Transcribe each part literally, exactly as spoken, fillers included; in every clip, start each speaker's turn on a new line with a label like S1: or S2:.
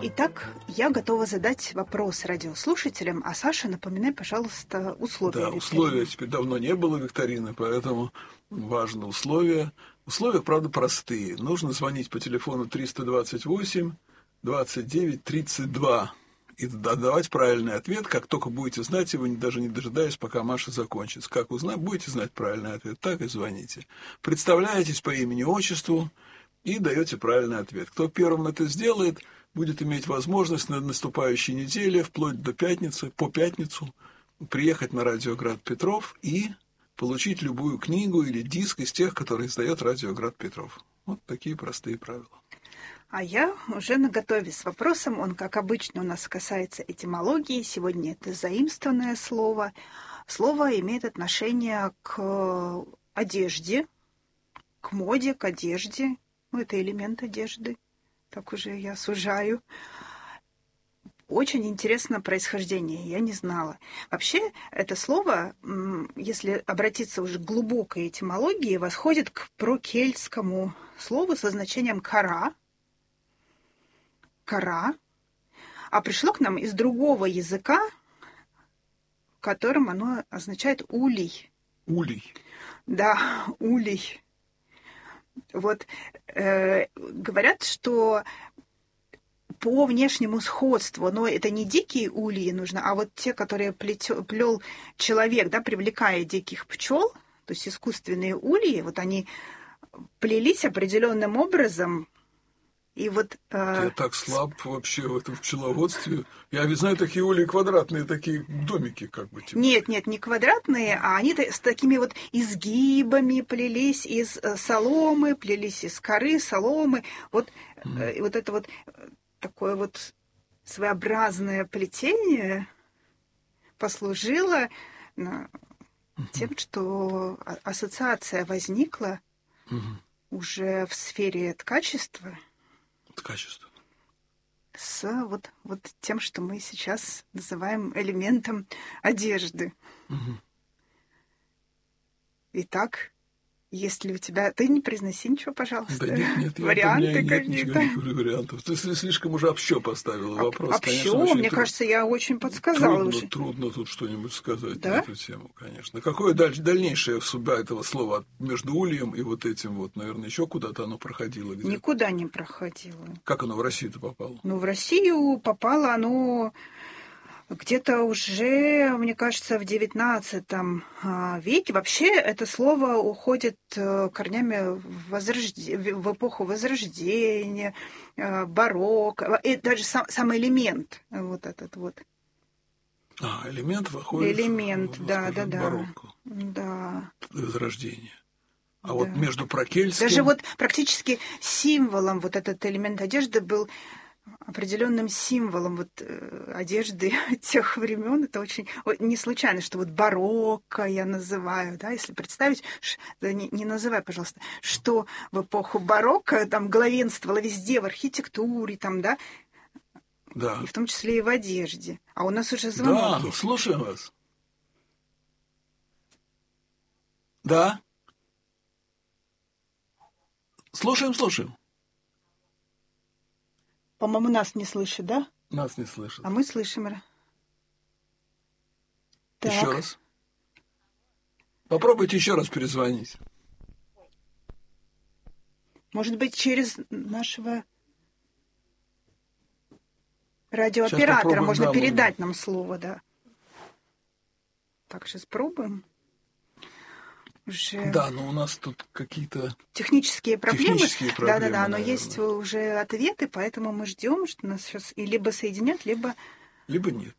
S1: Итак, я готова задать вопрос радиослушателям, а Саша, напоминай, пожалуйста, условия.
S2: Да,
S1: викторины.
S2: условия теперь давно не было викторины, поэтому важны условия. Условия, правда, простые. Нужно звонить по телефону триста двадцать восемь двадцать девять тридцать два и давать правильный ответ, как только будете знать его, даже не дожидаясь, пока Маша закончит. Как узнать, будете знать правильный ответ, так и звоните. Представляетесь по имени, отчеству и даете правильный ответ. Кто первым это сделает, будет иметь возможность на наступающей неделе, вплоть до пятницы, по пятницу, приехать на радио Град Петров и получить любую книгу или диск из тех, которые издает радио Град Петров. Вот такие простые правила.
S1: А я уже наготове с вопросом. Он, как обычно, у нас касается этимологии. Сегодня это заимствованное слово. Слово имеет отношение к одежде, к моде, к одежде. Ну, это элемент одежды. Так уже я сужаю. Очень интересно происхождение, я не знала. Вообще, это слово, если обратиться уже к глубокой этимологии, восходит к прокельтскому слову со значением «кора», «кора», а пришло к нам из другого языка, которым оно означает «улей».
S2: Улей.
S1: Да, улей. Вот э, говорят, что по внешнему сходству, но это не дикие ульи нужно, а вот те, которые плетё, плел человек, да, привлекая диких пчел, то есть искусственные ульи, вот они плелись определенным образом. И вот, э...
S2: Я так слаб вообще в этом пчеловодстве. Я ведь знаю такие ульи квадратные, такие домики как бы. Типа.
S1: Нет, нет, не квадратные, а они с такими вот изгибами плелись из соломы, плелись из коры, соломы. Вот, mm. э, вот это вот такое вот своеобразное плетение послужило mm-hmm. тем, что ассоциация возникла mm-hmm. уже в сфере ткачества.
S2: Качество.
S1: С вот, вот тем, что мы сейчас называем элементом одежды.
S2: Угу.
S1: Итак, если у тебя... Ты не произноси ничего, пожалуйста.
S2: Да нет, нет,
S1: варианты
S2: я, нет
S1: какие-то.
S2: Никаких вариантов. Ты слишком уже общо поставила вопрос.
S1: Общо?
S2: Конечно,
S1: Мне
S2: труд...
S1: кажется, я очень подсказала
S2: трудно,
S1: уже.
S2: Трудно тут что-нибудь сказать
S1: да?
S2: на эту тему, конечно. Какое даль... дальнейшее судьба этого слова между ульем и вот этим вот, наверное, еще куда-то оно проходило? Где-то.
S1: Никуда не проходило.
S2: Как оно в Россию-то попало?
S1: Ну, в Россию попало оно... Где-то уже, мне кажется, в девятнадцатом веке вообще это слово уходит корнями в, возрожде... в эпоху Возрождения, барокко, и даже сам, сам элемент вот этот вот.
S2: А, элемент выходит
S1: элемент,
S2: в,
S1: да,
S2: в
S1: да, да.
S2: барокко.
S1: Да.
S2: Возрождение. А
S1: да.
S2: вот между прокельтским...
S1: Даже вот практически символом вот этот элемент одежды был определенным символом вот, э, одежды тех времен. Это очень не случайно, что вот барокко я называю, да, если представить, ш, да, не, не называй, пожалуйста, что в эпоху барокко там главенствовало везде в архитектуре, там, да,
S2: да.
S1: И в том числе и в одежде. А у нас уже звонок
S2: Да,
S1: есть.
S2: Слушаем вас. Да. Слушаем, слушаем.
S1: По-моему, нас не слышит, да?
S2: Нас не слышит.
S1: А мы слышим. Так.
S2: Еще раз. Попробуйте еще раз перезвонить.
S1: Может быть, через нашего радиооператора можно да, передать мы... нам слово, да. Так, сейчас пробуем. Уже...
S2: Да, но у нас тут какие-то
S1: технические проблемы.
S2: Технические проблемы,
S1: да-да-да, но
S2: наверное.
S1: Есть уже ответы, поэтому мы ждем, что нас сейчас и либо соединят, либо...
S2: Либо нет.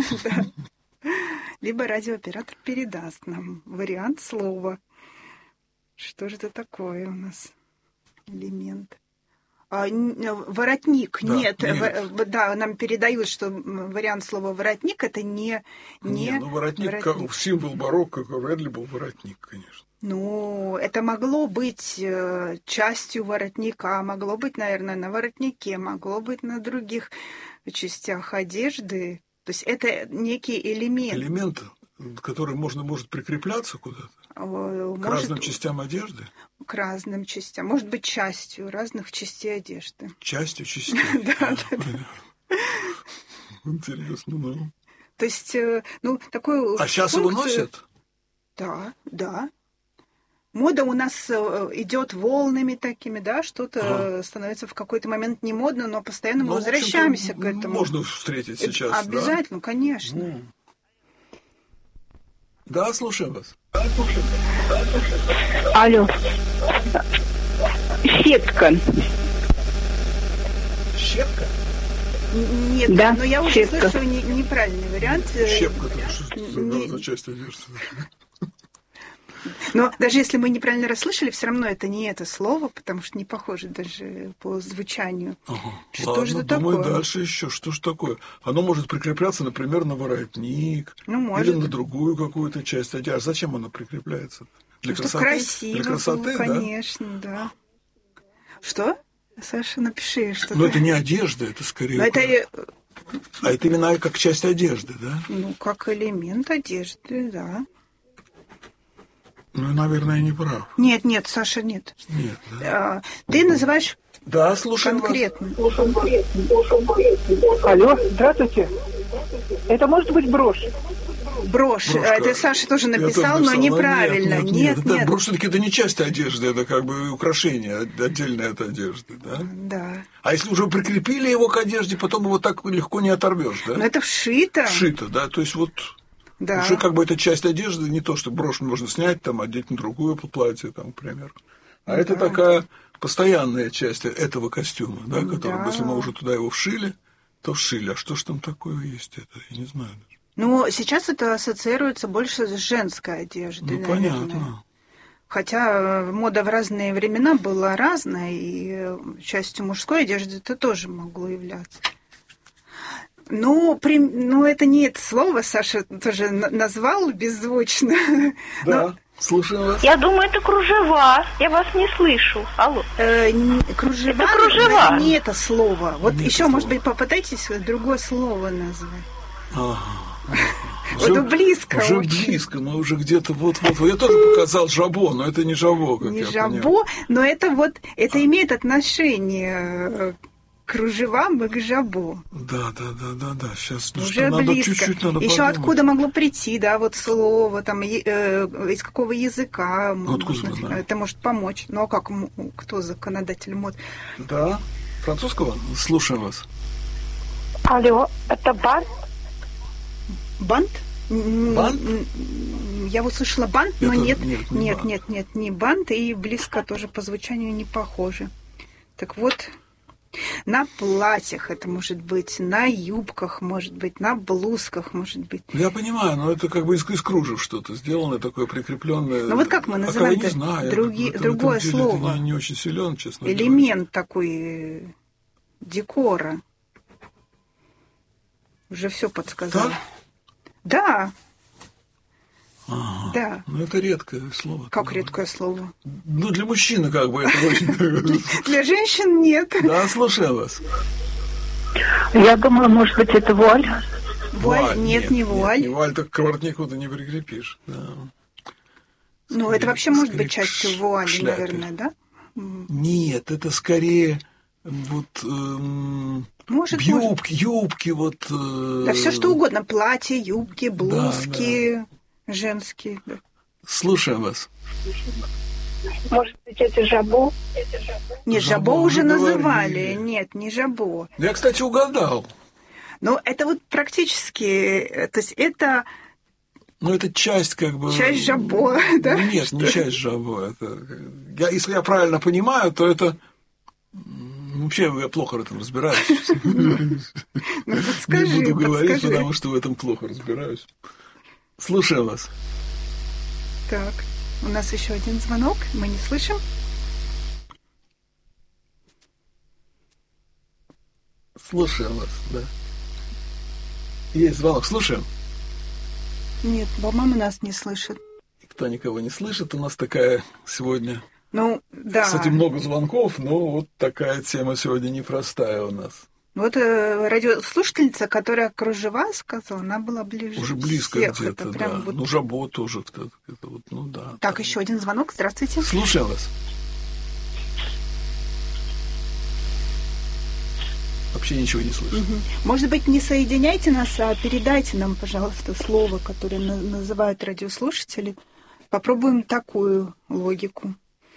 S1: Либо радиооператор передаст нам вариант слова. Что же это такое у нас? Элемент. А, воротник.
S2: Да,
S1: нет,
S2: нет.
S1: В, да, нам передают, что вариант слова воротник это не... не,
S2: не ну, воротник, воротник. Как символ барокко, вряд ли был воротник, конечно.
S1: Ну, это могло быть частью воротника, могло быть, наверное, на воротнике, могло быть на других частях одежды. То есть это некий элемент.
S2: Элемент, который можно, может прикрепляться куда-то? Может, к разным частям одежды?
S1: К разным частям. Может быть, частью разных частей одежды.
S2: Частью частей?
S1: Да, да.
S2: Интересно, ну.
S1: То есть, э, ну, такую
S2: А сейчас
S1: функцию...
S2: его носят?
S1: Да, да. Мода у нас э, идет волнами такими, да, что-то
S2: Ага.
S1: становится в какой-то момент не модно, но постоянно мы
S2: Ну, в общем-то,
S1: возвращаемся к этому.
S2: Можно встретить
S1: Это
S2: сейчас,
S1: обязательно,
S2: да?
S1: конечно.
S2: Ну. Да, слушаем вас.
S3: Алло. Щепка.
S2: Щепка?
S1: Н- Нет,
S3: Да,
S1: но я уже
S3: щепка.
S1: слышу не- неправильный вариант. Э,
S2: Щепка, это что
S1: не-
S2: за, за часть одежды?
S1: Но даже если мы неправильно расслышали, все равно это не это слово, потому что не похоже даже по звучанию.
S2: Ага.
S1: Что
S2: Ладно,
S1: же это
S2: думаю,
S1: такое?
S2: дальше еще. Что ж такое? Оно может прикрепляться, например, на воротник.
S1: Ну, может.
S2: Или на другую какую-то часть одежды. Зачем оно прикрепляется? Для
S1: Чтобы
S2: красоты?
S1: красиво
S2: Для красоты,
S1: было,
S2: да?
S1: конечно, да. Что? Саша, напиши что-то.
S2: Но это не одежда, это скорее...
S1: Но это, э,
S2: А это именно как часть одежды, да?
S1: ну, как элемент одежды, да.
S2: Ну, наверное, я не прав.
S1: Нет, нет, Саша, нет.
S2: Нет, да?
S1: А, ты называешь
S2: Да, слушаем вас.
S1: конкретно.
S3: Алло, здравствуйте. Это может быть брошь?
S1: Брошь.
S2: Брошка.
S1: Это Саша тоже
S2: Я
S1: написал,
S2: тоже
S1: но
S2: написал,
S1: неправильно.
S2: Нет, нет,
S1: Нет,
S2: нет.
S1: нет.
S2: Это, брошь все-таки это не часть одежды, это как бы украшение отдельное от одежды, да?
S1: Да.
S2: А если уже прикрепили его к одежде, потом его так легко не оторвешь, да?
S1: Но это вшито.
S2: Вшито, да? То есть вот
S1: Да.
S2: уже как бы это часть одежды, не то, что брошь можно снять, там, одеть на другое платье, там, к примеру. А это
S1: Да.
S2: такая постоянная часть этого костюма, да, который,
S1: Да.
S2: если мы уже туда его вшили, то вшили. А что ж там такое есть это? Я не знаю даже.
S1: Ну, сейчас это ассоциируется больше с женской одеждой,
S2: Ну,
S1: наверное.
S2: понятно.
S1: Хотя э, мода в разные времена была разная, и э, частью мужской одежды это тоже могло являться. Ну, при... ну, это не это слово, Саша тоже на- назвал беззвучно.
S2: Да, слушаем вас.
S4: Я думаю, это кружева. Я вас не слышу. Алло.
S1: Э, н- кружева,
S4: Это кружева.
S1: не это слово. Вот
S2: Не
S1: еще,
S2: это
S1: может
S2: слово.
S1: быть, попытайтесь другое слово назвать.
S2: Ага.
S1: Вот ну, близко
S2: Уже
S1: очень.
S2: близко, мы уже где-то вот-вот. Я тоже показал жабо, но это не жабо, как
S1: Не
S2: я
S1: жабо,
S2: понял.
S1: но это вот, это имеет отношение э, к кружевам и к жабо.
S2: Да, да, да, да, да. Сейчас ну,
S1: Уже
S2: что, надо
S1: близко.
S2: чуть-чуть надо
S1: Еще
S2: подумать.
S1: откуда могло прийти, да, вот слово, там, е- э, из какого языка.
S2: Ну, откуда
S1: можно-
S2: мы знаем?
S1: это может помочь. Ну, а как, м, кто законодатель мод?
S2: Да. Французского? Слушаем вас.
S4: Алло, это бант?
S1: Бант? М,
S2: Бант?
S1: м, Я услышала бант, но
S2: Это-
S1: нет,
S2: нет, не
S1: нет,
S2: бант.
S1: нет, нет, не бант, и близко тоже по звучанию не похоже. Так вот, на платьях это может быть, на юбках может быть, на блузках может быть.
S2: Я понимаю, но это как бы из, из кружев что-то сделано, такое прикрепленное.
S1: Ну вот как мы
S2: А
S1: называем
S2: я не
S1: это?
S2: знаю. я
S1: Други-
S2: в этом- в
S1: другое
S2: этом деле
S1: слово.
S2: Не, не очень силен, честно говоря.
S1: Элемент такой э, декора. Уже все подсказала.
S2: Так?
S1: Да,
S2: Ага.
S1: да.
S2: Ну, это редкое слово.
S1: Как редкое слово.
S2: Ну, для мужчины как бы это очень...
S1: Для женщин нет.
S2: Да, слушаю вас.
S3: Я думала, может быть, это вуаль.
S1: Вуаль? Нет, не вуаль.
S2: Не вуаль, так к воротнику ты не прикрепишь. Да.
S1: Ну, это
S2: Скорее-
S1: вообще может
S2: скорее
S1: быть
S2: к
S1: частью
S2: ш-
S1: вуали,
S2: шляпе.
S1: наверное, да?
S2: Нет, это скорее вот эм,
S1: Может,
S2: юбки, юбки, вот. э,
S1: Да все что угодно. Платья, юбки, блузки женские. Да.
S2: Слушаем вас.
S4: Может быть, это жабо?
S1: Нет,
S2: Жабо
S1: жабо уже
S2: уже
S1: называли.
S2: говорили.
S1: Нет, не жабо.
S2: Я, кстати, угадал.
S1: Но это вот практически, э, то есть это
S2: Но это часть как бы...
S1: часть жабо, да?
S2: Ну, нет, не часть жабо. Это... Я, если я правильно понимаю, то это... м, Вообще я плохо в этом разбираюсь.
S1: Ну,
S2: Не
S1: подскажи,
S2: буду говорить,
S1: подскажи.
S2: потому что в этом плохо разбираюсь. Слушаю вас.
S1: Так, у нас еще один звонок, мы не слышим.
S2: Слушаем вас, да. Есть звонок, слушаем.
S1: Нет, по-моему, нас не слышит.
S2: Никто никого не слышит. У нас такая сегодня...
S1: Ну, да.
S2: Кстати, много звонков, но вот такая тема сегодня непростая у нас.
S1: Вот э, радиослушательница, которая кружева сказала, она была ближе
S2: Уже близко
S1: всех.
S2: где-то,
S1: Это
S2: да.
S1: прям вот...
S2: Ну, жабо тоже кто-то. Это вот, ну да.
S1: Так, еще один звонок. Здравствуйте.
S2: Слушаем вас. вообще ничего не слышно.
S1: Угу. Может быть, не соединяйте нас, а передайте нам, пожалуйста, слово, которое на- называют радиослушатели. Попробуем такую логику.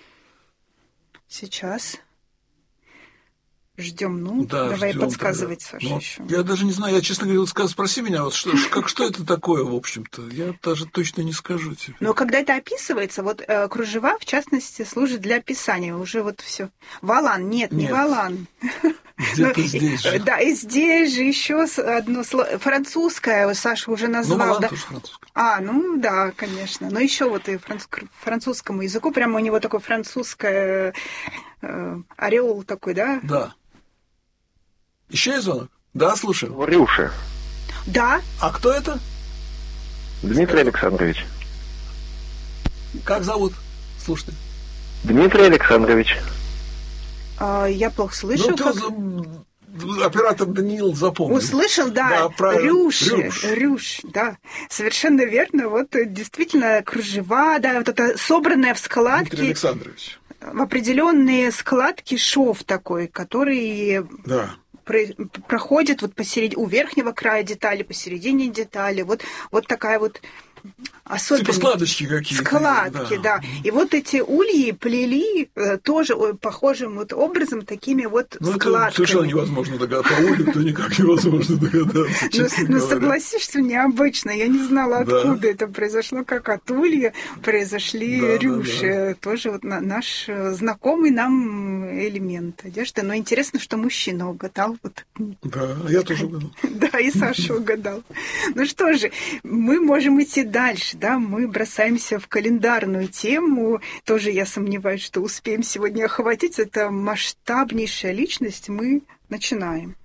S1: Сейчас. Ждем, ну,
S2: Да,
S1: давай
S2: ждём
S1: подсказывать,
S2: тогда.
S1: Саша,
S2: Ну,
S1: еще.
S2: я даже не знаю, я, честно говоря, вот сказ- спроси меня, вот что, как, что это такое, в общем-то, я даже точно не скажу тебе.
S1: Но когда это описывается, вот э, кружева, в частности, служат для описания. Уже вот все. Валан, нет, не
S2: Нет.
S1: валан.
S2: Где-то
S1: Ну,
S2: здесь
S1: и-
S2: же.
S1: Да, и здесь же еще одно слово. Французское, Саша уже
S2: Ну,
S1: назвал.
S2: Валан
S1: да?
S2: тоже французский.
S1: А, ну да, конечно. Но еще вот и франц- к французскому языку прямо у него такой французское э, ореол такой, да?
S2: Да. Еще есть звонок? Да, слушаю.
S5: Врюша.
S1: Да.
S2: А кто это?
S5: Дмитрий Александрович.
S2: Как зовут? Слушайте.
S5: Дмитрий Александрович.
S1: А, я плохо слышу.
S2: Ну, ты
S1: как-
S2: за- оператор Даниил запомнил.
S1: Услышал, да,
S2: Да, правильно.
S1: рюш,
S2: Рюш.
S1: рюш, да, совершенно верно. Вот э, действительно кружева, да, вот это собранное в
S2: Дмитрий
S1: складки,
S2: Александрович.
S1: в определенные складки шов такой, который
S2: Да.
S1: про- проходит вот посередине, у верхнего края детали, посередине детали, вот, вот такая вот особенность.
S2: Типа складочки какие-то.
S1: Складки, да. И вот эти ульи плели э, тоже ой, похожим вот образом, такими вот
S2: Ну, это
S1: складками.
S2: совершенно невозможно догадаться. По улю-то никак невозможно догадаться,
S1: Ну,
S2: честно
S1: ну,
S2: говоря.
S1: согласись, что необычно. Я не знала,
S2: Да.
S1: откуда это произошло, как от улья произошли
S2: Да, да,
S1: рюши. Тоже вот на- наш э, знакомый нам элемент одежды. Но интересно, что мужчина угадал. Вот.
S2: Да, а я тоже угадал.
S1: Да, и Саша угадал. Ну что же, мы можем идти дальше, да, мы бросаемся в календарную тему. Тоже я сомневаюсь, что успеем сегодня охватить. Это масштабнейшая личность. Мы начинаем.